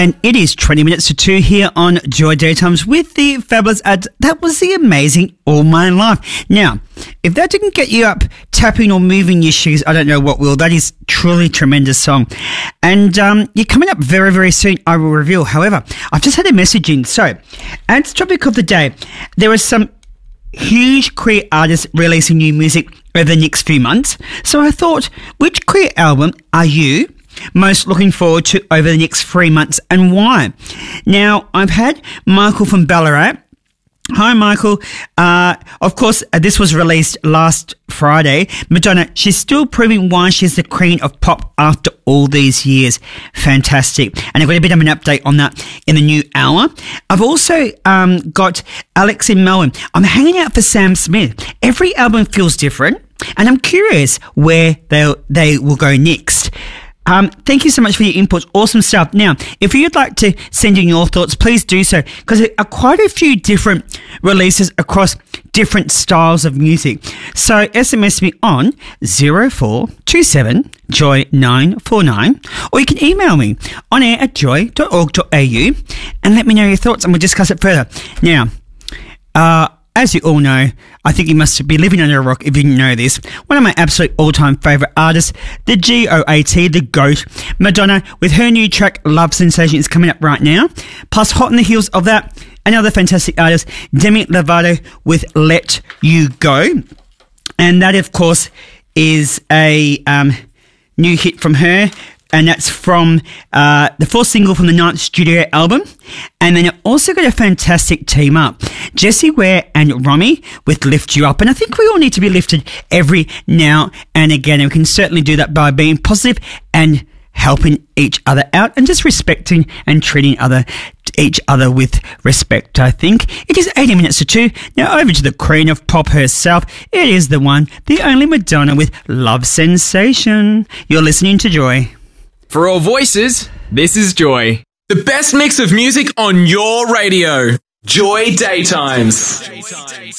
And it is 20 minutes to 2 here on Joy Daytimes with the fabulous ads. That was the amazing All My Life. Now, if that didn't get you up tapping or moving your shoes, I don't know what will. That is truly tremendous song. And you're coming up very, very soon, I will reveal. However, I've just had a message in. So, as topic of the day, there are some huge queer artists releasing new music over the next few months. So I thought, which queer album are you most looking forward to over the next 3 months and why? Now, I've had Michael from Ballarat. Hi, Michael. Of course, this was released last Friday. Madonna, she's still proving why she's the queen of pop after all these years. Fantastic. And I've got a bit of an update on that in the new hour. I've also got Alex in Melbourne. I'm hanging out for Sam Smith. Every album feels different, and I'm curious where they will go next. Thank you so much for your input. Awesome stuff. Now, if you'd like to send in your thoughts, please do so, because there are quite a few different releases across different styles of music. So SMS me on 0427 Joy 949, or you can email me on air at joy.org.au and let me know your thoughts, and we'll discuss it further. Now, as you all know, I think you must be living under a rock if you didn't know this. One of my absolute all-time favourite artists, the GOAT, the GOAT, Madonna, with her new track, Love Sensation, is coming up right now. Plus, hot on the heels of that, another fantastic artist, Demi Lovato, with Let You Go. And that, of course, is a new hit from her. And that's from the fourth single from the 9th studio album. And then it also got a fantastic team up. Jessie Ware and Romy with Lift You Up. And I think we all need to be lifted every now and again. And we can certainly do that by being positive and helping each other out and just respecting and treating each other with respect, I think. It is 80 minutes to 2. Now over to the queen of pop herself. It is the one, the only Madonna with Love Sensation. You're listening to Joy. For all voices, this is Joy. The best mix of music on your radio. Joy Daytimes.